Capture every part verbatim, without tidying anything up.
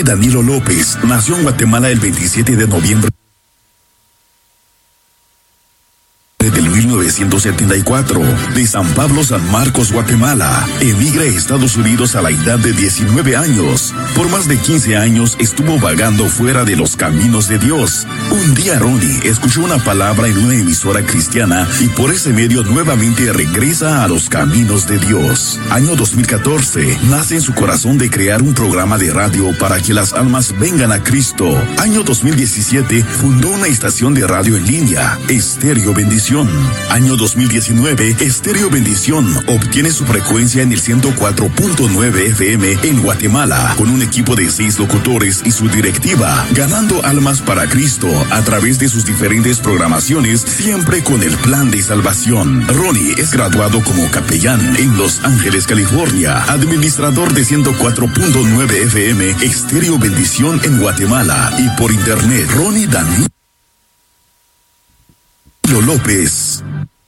Danilo López nació en Guatemala el veintisiete de noviembre del mil novecientos setenta y cuatro, de San Pablo, San Marcos, Guatemala. Emigra a Estados Unidos a la edad de diecinueve años. Por más de quince años estuvo vagando fuera de los caminos de Dios. Un día Ronnie escuchó una palabra en una emisora cristiana y por ese medio nuevamente regresa a los caminos de Dios. Año dos mil catorce, nace en su corazón de crear un programa de radio para que las almas vengan a Cristo. Año dos mil diecisiete, fundó una estación de radio en línea, Estéreo Bendición. Año dos mil diecinueve, Estéreo Bendición obtiene su frecuencia en el ciento cuatro punto nueve F M en Guatemala, con un equipo de seis locutores y su directiva, ganando almas para Cristo a través de sus diferentes programaciones, siempre con el plan de salvación. Ronnie es graduado como capellán en Los Ángeles, California, administrador de ciento cuatro punto nueve F M Estéreo Bendición en Guatemala y por internet. Ronnie Danilo López.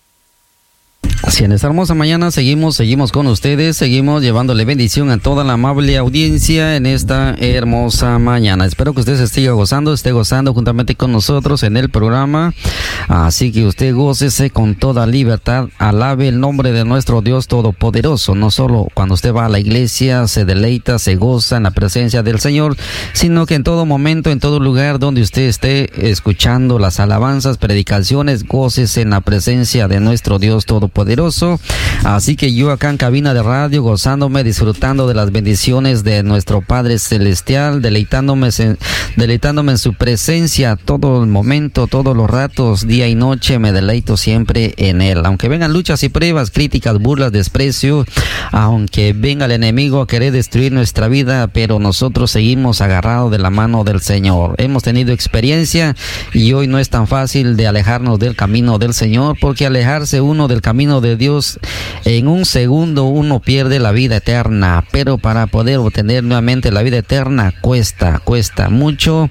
Así en esta hermosa mañana seguimos, seguimos con ustedes, seguimos llevándole bendición a toda la amable audiencia en esta hermosa mañana. Espero que usted se esté gozando, esté gozando juntamente con nosotros en el programa. Así que usted gócese con toda libertad, alabe el nombre de nuestro Dios Todopoderoso. No solo cuando usted va a la iglesia se deleita, se goza en la presencia del Señor, sino que en todo momento, en todo lugar donde usted esté escuchando las alabanzas, predicaciones, gócese en la presencia de nuestro Dios Todopoderoso. Así que yo acá en cabina de radio, gozándome, disfrutando de las bendiciones de nuestro Padre Celestial, deleitándome en, deleitándome en su presencia todo el momento, todos los ratos, día y noche, me deleito siempre en Él. Aunque vengan luchas y pruebas, críticas, burlas, desprecio, aunque venga el enemigo a querer destruir nuestra vida, pero nosotros seguimos agarrados de la mano del Señor. Hemos tenido experiencia y hoy no es tan fácil de alejarnos del camino del Señor, porque alejarse uno del camino de Dios, en un segundo uno pierde la vida eterna, pero para poder obtener nuevamente la vida eterna cuesta, cuesta mucho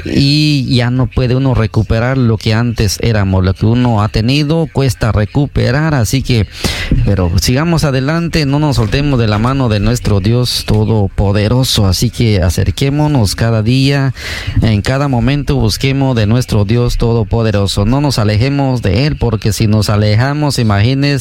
y ya no puede uno recuperar lo que antes éramos, lo que uno ha tenido cuesta recuperar. Así que, pero sigamos adelante, no nos soltemos de la mano de nuestro Dios Todopoderoso. Así que acerquémonos cada día, en cada momento busquemos de nuestro Dios Todopoderoso, no nos alejemos de Él, porque si nos alejamos, imagínense,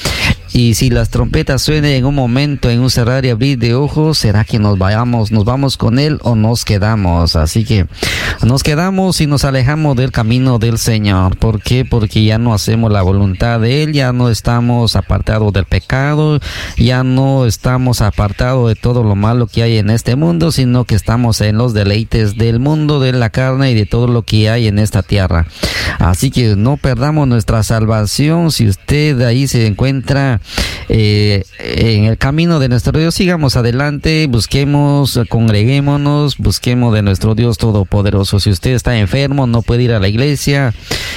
y si las trompetas suenen en un momento, en un cerrar y abrir de ojos, ¿será que nos vayamos, nos vamos con Él o nos quedamos? Así que nos quedamos y nos alejamos del camino del Señor. ¿Por qué? Porque ya no hacemos la voluntad de Él, ya no estamos apartados del pecado, ya no estamos apartados de todo lo malo que hay en este mundo, sino que estamos en los deleites del mundo, de la carne y de todo lo que hay en esta tierra. Así que no perdamos nuestra salvación. Si usted ahí se encuentra eh, en el camino de nuestro Dios, sigamos adelante, busquemos, congreguémonos, busquemos de nuestro Dios Todopoderoso. Si usted está enfermo, no puede ir a la iglesia,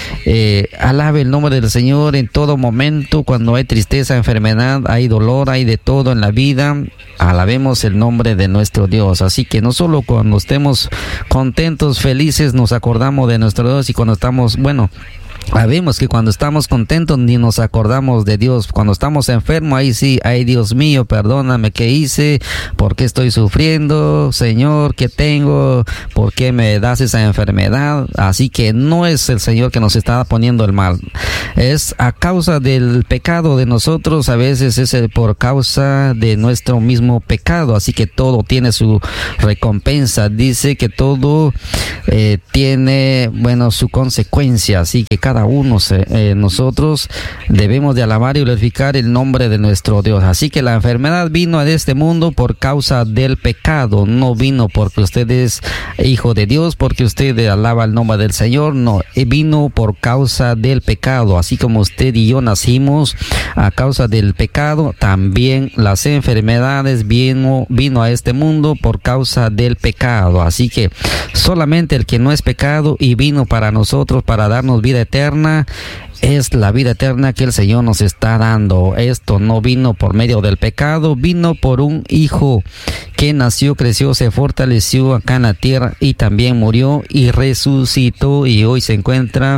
eh, alabe el nombre del Señor en todo momento. Cuando hay tristeza, enfermedad, hay dolor, hay de todo en la vida, alabemos el nombre de nuestro Dios. Así que no solo cuando estemos contentos, felices, nos acordamos de nuestro Dios, y cuando estamos, bueno, sabemos que cuando estamos contentos ni nos acordamos de Dios. Cuando estamos enfermos, ahí sí, ay Dios mío, perdóname, ¿qué hice? ¿Por qué estoy sufriendo? Señor, ¿qué tengo? ¿Por qué me das esa enfermedad? Así que no es el Señor que nos está poniendo el mal, es a causa del pecado de nosotros, a veces es por causa de nuestro mismo pecado. Así que todo tiene su recompensa, dice que todo eh, tiene, bueno, su consecuencia. Así que cada uno se, eh, nosotros debemos de alabar y glorificar el nombre de nuestro Dios. Así que la enfermedad vino a este mundo por causa del pecado, no vino porque usted es hijo de Dios, porque usted alaba el nombre del Señor, no, vino por causa del pecado. Así como usted y yo nacimos a causa del pecado, también las enfermedades vino, vino a este mundo por causa del pecado. Así que solamente el que no es pecado y vino para nosotros, para darnos vida eterna, es la vida eterna que el Señor nos está dando. Esto no vino por medio del pecado, vino por un hijo que nació, creció, se fortaleció acá en la tierra y también murió y resucitó, y hoy se encuentra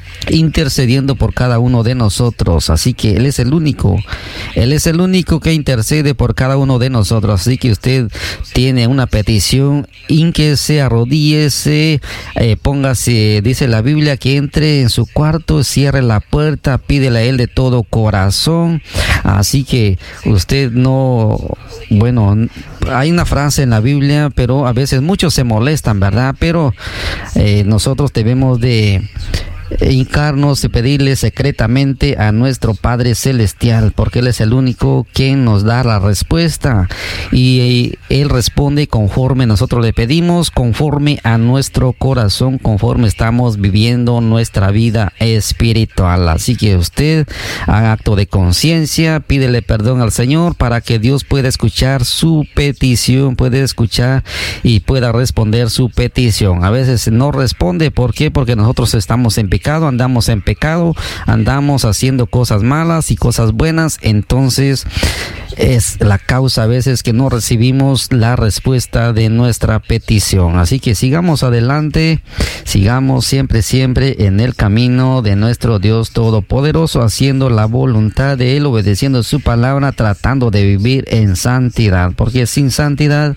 intercediendo por cada uno de nosotros. Así que Él es el único, Él es el único que intercede por cada uno de nosotros. Así que usted tiene una petición, hínquese, arrodíllese, eh, póngase, dice la Biblia, que entre en su cuarto, cierre la puerta, pídele a Él de todo corazón. Así que usted no, bueno, hay una frase en la Biblia, pero a veces muchos se molestan, ¿verdad? Pero eh, nosotros debemos de hincarnos y pedirle secretamente a nuestro Padre Celestial, porque Él es el único quien nos da la respuesta, y Él responde conforme nosotros le pedimos, conforme a nuestro corazón, conforme estamos viviendo nuestra vida espiritual. Así que usted haga acto de conciencia, pídele perdón al Señor para que Dios pueda escuchar su petición, pueda escuchar y pueda responder su petición. A veces no responde, ¿por qué? Porque nosotros estamos en pecado, andamos en pecado, andamos haciendo cosas malas y cosas buenas, entonces es la causa a veces que no recibimos la respuesta de nuestra petición. Así que sigamos adelante, sigamos siempre, siempre en el camino de nuestro Dios Todopoderoso, haciendo la voluntad de Él, obedeciendo su palabra, tratando de vivir en santidad, porque sin santidad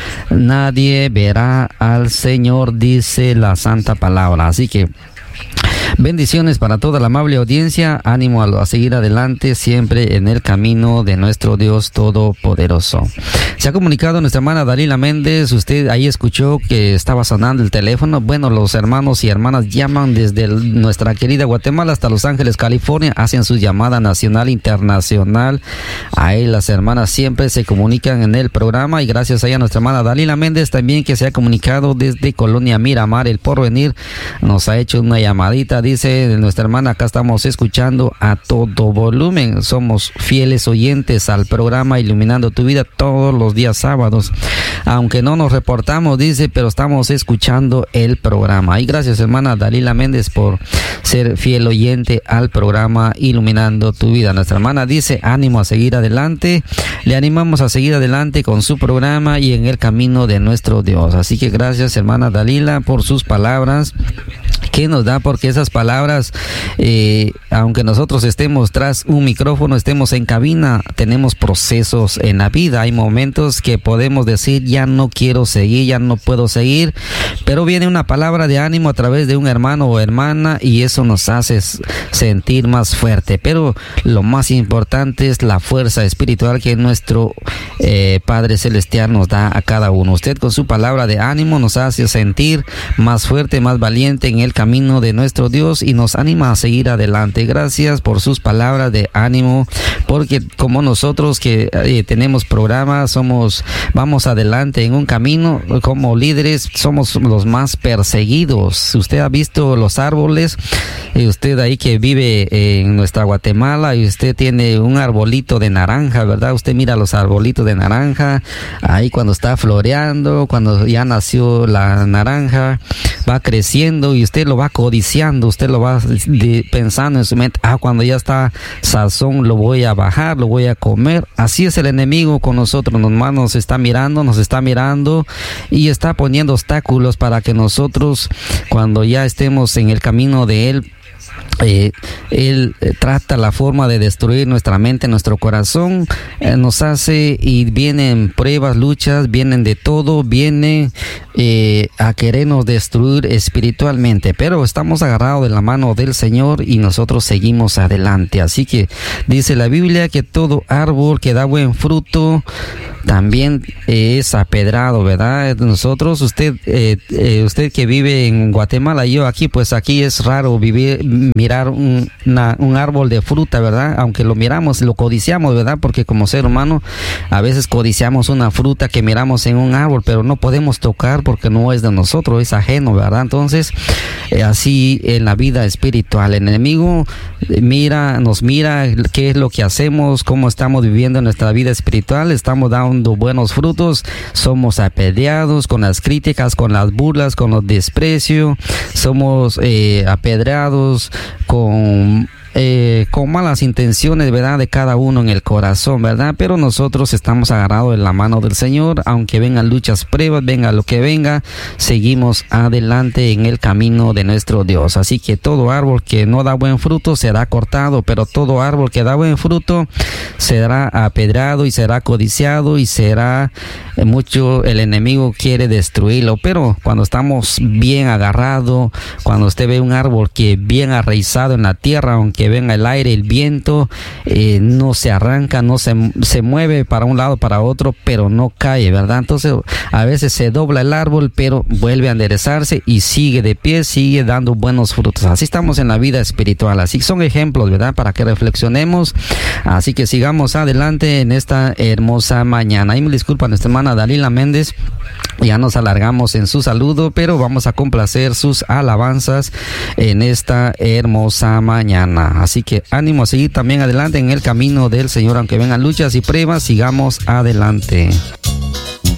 nadie verá al Señor, dice la santa palabra. Así que bendiciones para toda la amable audiencia, ánimo a, a seguir adelante siempre en el camino de nuestro Dios Todopoderoso. Se ha comunicado nuestra hermana Dalila Méndez, usted ahí escuchó que estaba sonando el teléfono. Bueno, los hermanos y hermanas llaman desde el, nuestra querida Guatemala hasta Los Ángeles, California, hacen su llamada nacional, internacional. Ahí las hermanas siempre se comunican en el programa, y gracias a ella nuestra hermana Dalila Méndez también, que se ha comunicado desde Colonia Miramar, El Porvenir, nos ha hecho una llamadita. Dice nuestra hermana, acá estamos escuchando a todo volumen, somos fieles oyentes al programa Iluminando tu Vida todos los días sábados, aunque no nos reportamos, dice, pero estamos escuchando el programa. Y gracias hermana Dalila Méndez por ser fiel oyente al programa Iluminando tu Vida. Nuestra hermana dice, ánimo a seguir adelante, le animamos a seguir adelante con su programa y en el camino de nuestro Dios. Así que gracias hermana Dalila por sus palabras que nos da, porque esas palabras, eh, aunque nosotros estemos tras un micrófono, estemos en cabina, tenemos procesos en la vida. Hay momentos que podemos decir, ya no quiero seguir, ya no puedo seguir, pero viene una palabra de ánimo a través de un hermano o hermana y eso nos hace sentir más fuerte. Pero lo más importante es la fuerza espiritual que nuestro eh, Padre Celestial nos da a cada uno. Usted con su palabra de ánimo nos hace sentir más fuerte, más valiente en el camino de nuestro Dios y nos anima a seguir adelante. Gracias por sus palabras de ánimo, porque como nosotros que eh, tenemos programas, somos, vamos adelante en un camino, como líderes somos los más perseguidos. Usted ha visto los árboles, y usted ahí que vive en nuestra Guatemala y usted tiene un arbolito de naranja, ¿verdad? Usted mira los arbolitos de naranja, ahí cuando está floreando, cuando ya nació la naranja, va creciendo y usted lo va codiciando, usted lo va de, pensando en su mente, ah, cuando ya está sazón lo voy a bajar, lo voy a comer. Así es el enemigo con nosotros, nomás nos está mirando, nos está mirando y está poniendo obstáculos para que nosotros, cuando ya estemos en el camino de él, Eh, él eh, trata la forma de destruir nuestra mente, nuestro corazón, eh, nos hace, y vienen pruebas, luchas, vienen de todo, viene eh, a querernos destruir espiritualmente, pero estamos agarrados de la mano del Señor y nosotros seguimos adelante. Así que dice la Biblia que todo árbol que da buen fruto también eh, es apedrado, ¿verdad? Nosotros, usted, eh, eh, usted que vive en Guatemala, yo aquí, pues aquí es raro vivir, mirar un, una, un árbol de fruta, ¿verdad? Aunque lo miramos, lo codiciamos, ¿verdad? Porque como ser humano a veces codiciamos una fruta que miramos en un árbol, pero no podemos tocar porque no es de nosotros, es ajeno, ¿verdad? Entonces, eh, así en la vida espiritual, el enemigo mira, nos mira qué es lo que hacemos, cómo estamos viviendo nuestra vida espiritual, estamos dando buenos frutos, somos apedreados con las críticas, con las burlas, con los desprecios, somos eh, apedreados con eh, con malas intenciones, ¿verdad? De cada uno en el corazón, ¿verdad? Pero nosotros estamos agarrados en la mano del Señor, aunque vengan luchas, pruebas, venga lo que venga, seguimos adelante en el camino de nuestro Dios. Así que todo árbol que no da buen fruto será cortado, pero todo árbol que da buen fruto será apedrado y será codiciado y será eh, mucho, el enemigo quiere destruirlo. Pero cuando estamos bien agarrados, cuando usted ve un árbol que bien arraizado en la tierra, aunque venga el aire, el viento, eh, no se arranca, no se, se mueve para un lado, para otro, pero no cae, ¿verdad? Entonces a veces se dobla el árbol, pero vuelve a enderezarse y sigue de pie, sigue dando buenos frutos. Así estamos en la vida espiritual. Así son ejemplos, ¿verdad? Para que reflexionemos. Así que sigamos adelante en esta hermosa mañana. Y me disculpa nuestra hermana Dalila Méndez, ya nos alargamos en su saludo, pero vamos a complacer sus alabanzas en esta hermosa mañana. Así que ánimo a seguir también adelante en el camino del Señor, aunque vengan luchas y pruebas, sigamos adelante.